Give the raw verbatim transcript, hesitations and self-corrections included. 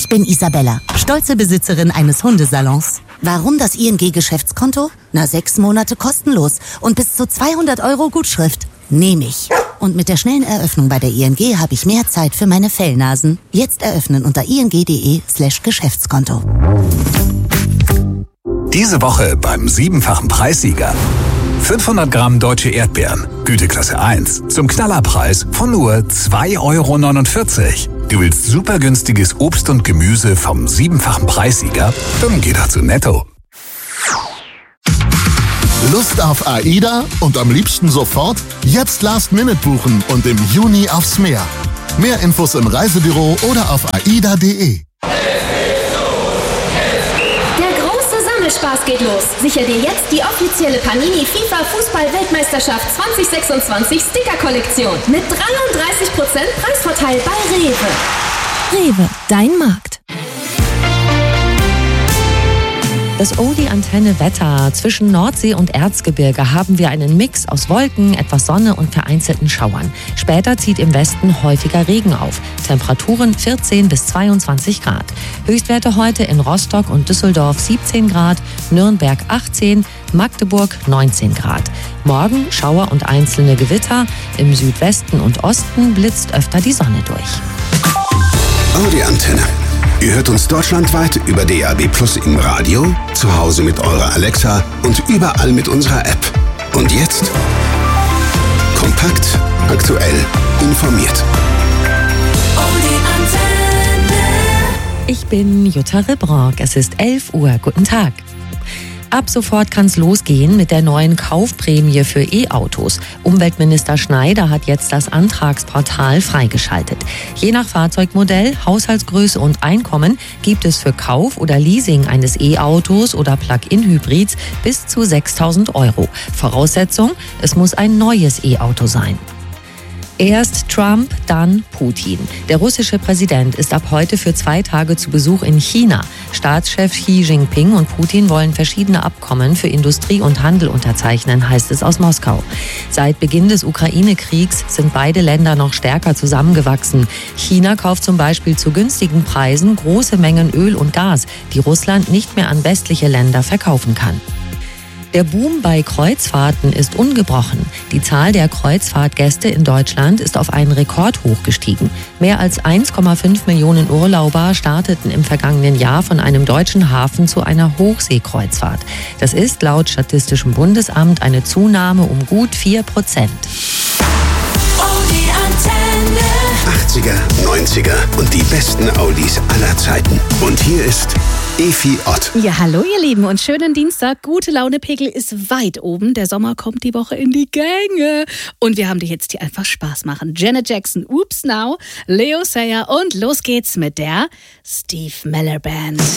Ich bin Isabella, stolze Besitzerin eines Hundesalons. Warum das I N G-Geschäftskonto? Na, sechs Monate kostenlos und bis zu zweihundert Euro Gutschrift. Nehme ich. Und mit der schnellen Eröffnung bei der I N G habe ich mehr Zeit für meine Fellnasen. Jetzt eröffnen unter ing.de slash Geschäftskonto. Diese Woche beim siebenfachen Preissieger. fünfhundert Gramm deutsche Erdbeeren, Güteklasse eins, zum Knallerpreis von nur zwei Euro neunundvierzig. Du willst super günstiges Obst und Gemüse vom siebenfachen Preissieger? Dann geh doch zu Netto. Lust auf AIDA und am liebsten sofort? Jetzt Last Minute buchen und im Juni aufs Meer. Mehr Infos im Reisebüro oder auf aida punkt de. Spaß geht los. Sicher dir jetzt die offizielle Panini FIFA Fußball-Weltmeisterschaft zwanzig sechsundzwanzig Sticker-Kollektion mit dreiunddreißig Prozent Preisvorteil bei Rewe. Rewe, dein Markt. Das Oldie-Antenne-Wetter. Zwischen Nordsee und Erzgebirge haben wir einen Mix aus Wolken, etwas Sonne und vereinzelten Schauern. Später zieht im Westen häufiger Regen auf. Temperaturen vierzehn bis zweiundzwanzig Grad. Höchstwerte heute in Rostock und Düsseldorf siebzehn Grad, Nürnberg achtzehn, Magdeburg neunzehn Grad. Morgen Schauer und einzelne Gewitter. Im Südwesten und Osten blitzt öfter die Sonne durch. Audi-Antenne. Ihr hört uns deutschlandweit über D A B Plus im Radio, zu Hause mit eurer Alexa und überall mit unserer App. Und jetzt kompakt, aktuell, informiert. Ich bin Jutta Ribrock. Es ist elf Uhr. Guten Tag. Ab sofort kann's losgehen mit der neuen Kaufprämie für E-Autos. Umweltminister Schneider hat jetzt das Antragsportal freigeschaltet. Je nach Fahrzeugmodell, Haushaltsgröße und Einkommen gibt es für Kauf oder Leasing eines E-Autos oder Plug-in-Hybrids bis zu sechstausend Euro. Voraussetzung, es muss ein neues E-Auto sein. Erst Trump, dann Putin. Der russische Präsident ist ab heute für zwei Tage zu Besuch in China. Staatschef Xi Jinping und Putin wollen verschiedene Abkommen für Industrie und Handel unterzeichnen, heißt es aus Moskau. Seit Beginn des Ukraine-Kriegs sind beide Länder noch stärker zusammengewachsen. China kauft zum Beispiel zu günstigen Preisen große Mengen Öl und Gas, die Russland nicht mehr an westliche Länder verkaufen kann. Der Boom bei Kreuzfahrten ist ungebrochen. Die Zahl der Kreuzfahrtgäste in Deutschland ist auf einen Rekordhoch gestiegen. Mehr als eins Komma fünf Millionen Urlauber starteten im vergangenen Jahr von einem deutschen Hafen zu einer Hochseekreuzfahrt. Das ist laut Statistischem Bundesamt eine Zunahme um gut vier Prozent. achtziger, neunziger und die besten Audis aller Zeiten. Und hier ist Efi Ott. Ja, hallo ihr Lieben und schönen Dienstag. Gute Laune-Pegel ist weit oben. Der Sommer kommt die Woche in die Gänge. Und wir haben die Hits, die einfach Spaß machen. Janet Jackson, Oops Now, Leo Sayer und los geht's mit der Steve Miller Band.